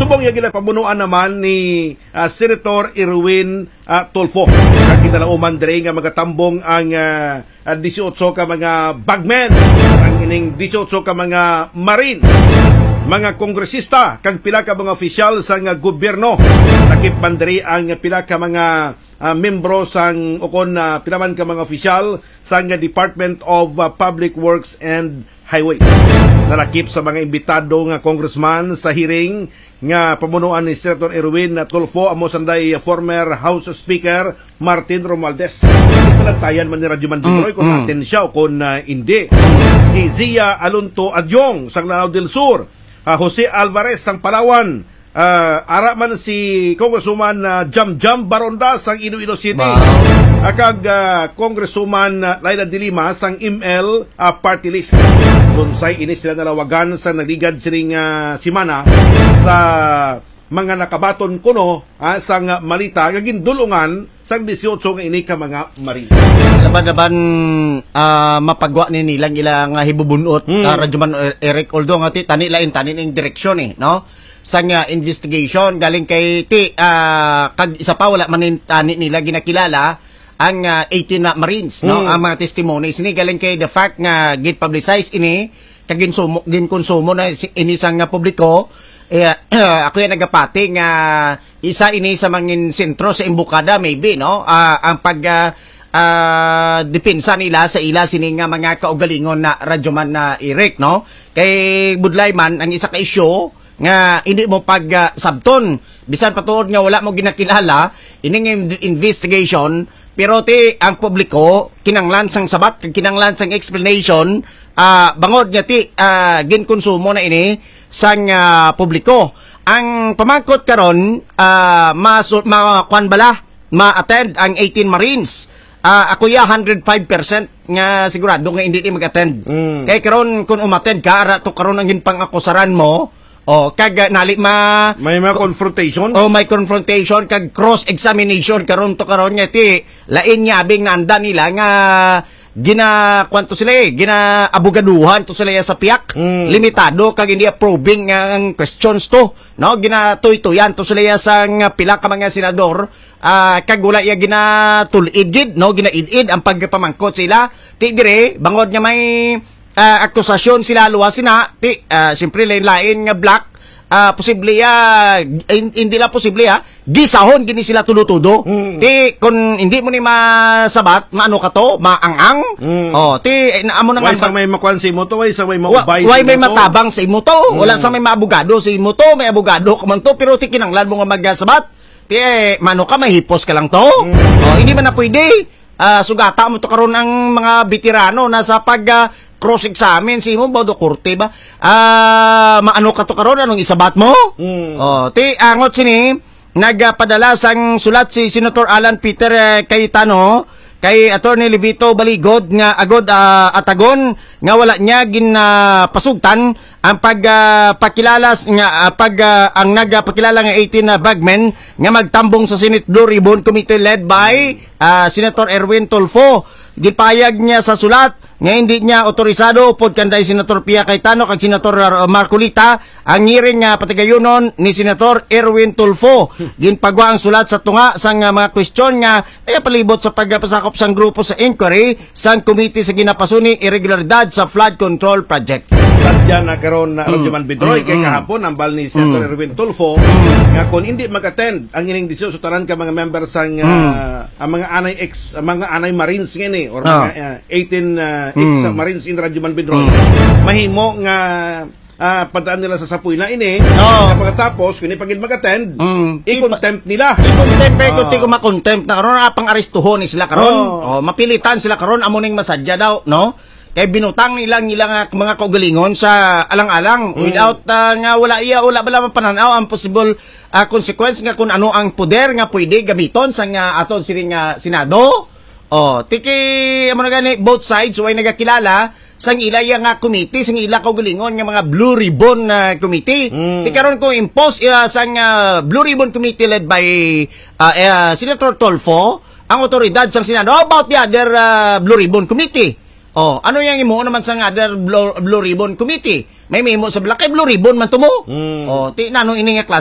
Subong yung pamunuan naman ni Senator Erwin Tulfo. Kinalauman diri nga magatambong ang 18 ka mga bagmen, ang ining 18 ka mga marines, mga kongresista, kag pila ka mga opisyal sa gobyerno. Nakip mandiri ang pila ka mga membro sang ukon pinaman ka mga opisyal sa Department of Public Works and Highway. Nalakip sa mga imbitado nga congressman sa hearing nga pamunuan ni Senator Erwin Tulfo, amo sanday former House Speaker Martin Romualdez. Pinagtayan man ni Radyo Manbinoy kung natin siya o kung hindi. Si Zia Alonto Adyong sang Lanao del Sur, Jose Alvarez sang Palawan, ara man si Congresswoman Jam Baronda sang Iloilo City, kag Congresswoman Laila de Lima sang ML party list. Lunsay ini sila nalawagan sa nagligad sining simana sa mga nakabaton kuno sang malita nga gindulungan sang 18 nga ini ka mga marines. Laban mapagwa ni nilang ilang hibubunot Radyoman Eric, although nga tani ing direksyon no sang investigation galing kay kag isa pa wala man tani nila ginakilala ang 18 na Marines, no? Ang mga testimonies ni galing kay the fact nga gin-publicize ini kag gin-konsumo na ini sang publiko. Ako yung nagapati nga isa ini sa mga sentro sa imbukada maybe, no? Ang depensa nila sa ila sining mga kaugalingon na Radyoman na Eric, no? Kay budlay man ang isa ka issue nga hindi mo sabton bisan patuod nga wala mo ginakilala ining investigation, pero ang publiko kinanglan sang sabat, kinanglan sang explanation, bangod nga ginkonsumo na ini sang publiko. Ang pamangkot karon makuan bala ma-attend ang 18 Marines. Ako 105% nga sigurado nga hindi mag-attend. Kay karon kun umattend ka ara to karon ang ginpang-akusaran mo, kag nali may confrontation. May confrontation kag cross examination karon to karon nga lain nyabing na anda nila nga kwanto sila abogaduhan to sila sa piyak. Limitado kag hindi approving ang questions to, no? Ginatoy-toyan to sila sa pila ka mga senador, kag wala ya ginatulid, no? Ginaidid ang pagpamangkot sila. Dire bangod nga may akusasyon sila luwas sina siyempre lain nga black, posible hindi la posible gisahon gini sila tudo-tudo. Kung hindi mo ni masabat maano ka to maangang, amo na nga sa may makuan sa imo to, way sa may maubay way may matabang sa imo to, wala sa may maabogado sa imo to, may abogado ka man to, pero kinanglan mo nga magsabat mano ka mahipos ka lang to. Hindi man na pwede. Sugata mo to karon ang mga veterano na sa cross-examine si mo bodo korte ba? Maano ka to karon anong isabat mo? Angot sini nagpadala sang sulat si Senator Alan Peter Cayetano kay Attorney Levito Baligod nga agod atagon nga wala niya pasugtan ang pagpakilala nga ang nagpakilala nga 18 na bagmen nga magtambong sa Senate Blue Ribbon Committee led by Senator Erwin Tulfo. Gipayag niya sa sulat nga hindi niya otorisado pod kanday Senator Pia Cayetano kag Senator Marcolita ang hearing nga patigayunon ni Senator Erwin Tulfo. Ginpagwa ang sulat sa tunga sang mga question nga palibot sa pagpasakop sang grupo sa inquiry sang committee sa ginapasuni irregularidad sa flood control project. Sadya na karon na Radyoman Bidroy kay kahapon ang bal ni Senator Erwin Tulfo nga kung hindi mag-attend ang ining desisyon sa tanan ka mga members sang ang mga anay Marines ngini or mga 18 ex-Marines in Radyoman Bidroy, mahimo nga padaan nila sa sapuy na ini. Pagkatapos kung pagid mag-attend, i-contempt nila. I-contempt kung ma-contempt na karon apang aristuhon ni sila karon. Mapilitan sila karon amo ning masadya daw, no? Kay binutang nilang mga kaugalingon sa alang-alang without nga wala bala pananaw ang possible consequence nga kung ano ang poder nga pwede gamiton sa nga aton sining Senado. Tiki amo na gani both sides way nagakilala sang ila nga committee, sang ila kaugalingon nga mga Blue Ribbon Committee. Karon ko impose sang Blue Ribbon Committee led by Senator Tulfo ang otoridad sang Senado. How about the other Blue Ribbon Committee? Ano yang imo naman sa other Blue Ribbon Committee? May memo sa black kay Blue Ribbon man to mo. Ti nanong ini nga